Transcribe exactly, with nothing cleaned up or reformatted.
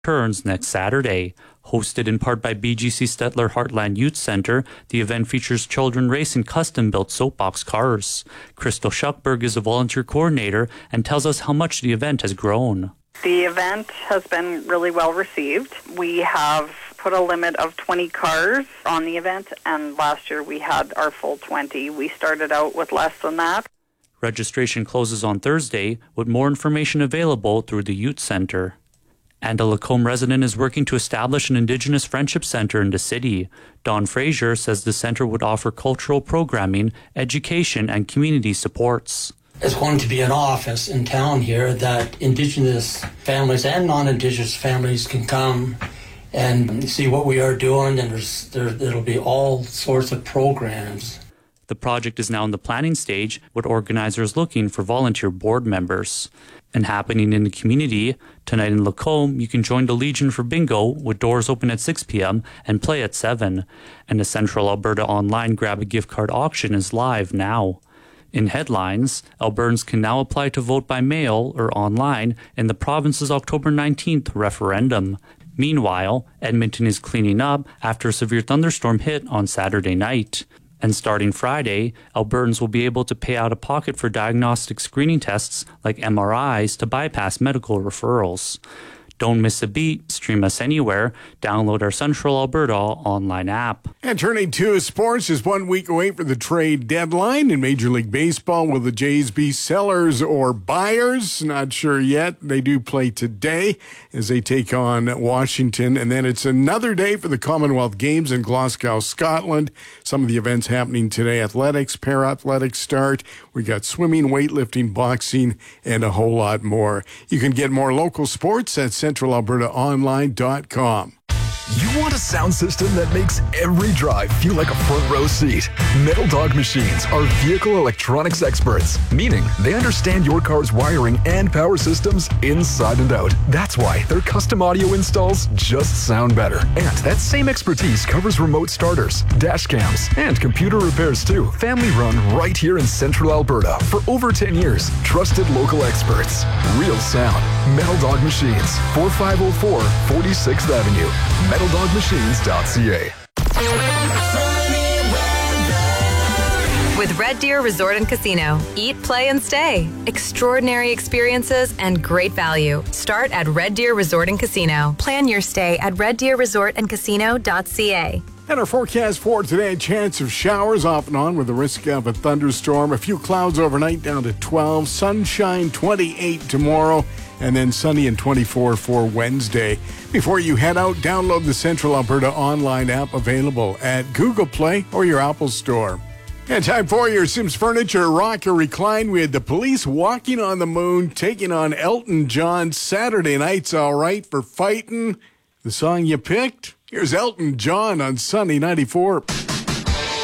turns next Saturday. Hosted in part by B G C Stettler Heartland Youth Center, the event features children racing custom-built soapbox cars. Crystal Schuckberg is a volunteer coordinator and tells us how much the event has grown. The event has been really well received. We have put a limit of twenty cars on the event, and last year we had our full twenty. We started out with less than that. Registration closes on Thursday, with more information available through the Youth Center. And a Lacombe resident is working to establish an Indigenous Friendship Center in the city. Don Fraser says the center would offer cultural programming, education, and community supports. There's going to be an office in town here that Indigenous families and non-Indigenous families can come and see what we are doing, and there's, there, there'll be all sorts of programs. The project is now in the planning stage, with organizers looking for volunteer board members. And happening in the community, tonight in Lacombe, you can join the Legion for Bingo, with doors open at six p.m. and play at seven. And the Central Alberta Online Grab a Gift Card auction is live now. In headlines, Albertans can now apply to vote by mail or online in the province's October nineteenth referendum. Meanwhile, Edmonton is cleaning up after a severe thunderstorm hit on Saturday night. And starting Friday, Albertans will be able to pay out of pocket for diagnostic screening tests like M R Is to bypass medical referrals. Don't miss a beat. Stream us anywhere. Download our Central Alberta online app. And turning to sports, is one week away for the trade deadline in Major League Baseball. Will the Jays be sellers or buyers? Not sure yet. They do play today as they take on Washington. And then it's another day for the Commonwealth Games in Glasgow, Scotland. Some of the events happening today: athletics, para-athletics start. We got swimming, weightlifting, boxing, and a whole lot more. You can get more local sports at central alberta online dot com. You want a sound system that makes every drive feel like a front row seat? Metal Dog Machines are vehicle electronics experts, meaning they understand your car's wiring and power systems inside and out. That's why their custom audio installs just sound better. And that same expertise covers remote starters, dash cams, and computer repairs too. Family run right here in Central Alberta for over ten years. Trusted local experts. Real sound. Metal Dog Machines, forty-five oh four forty-sixth Avenue. metal dog machines dot c a. With Red Deer Resort and Casino. Eat, play, and stay. Extraordinary experiences and great value. Start at Red Deer Resort and Casino. Plan your stay at red deer resort and casino dot c a. And our forecast for today: a chance of showers off and on with the risk of a thunderstorm. A few clouds overnight down to twelve. Sunshine twenty-eight tomorrow. And then sunny and twenty-four for Wednesday. Before you head out, download the Central Alberta online app, available at Google Play or your Apple Store. And time for your Sims Furniture Rock or Recline. We had the Police Walking on the Moon taking on Elton John. Saturday night's all right for fighting. The song you picked? Here's Elton John on Sunny ninety-four.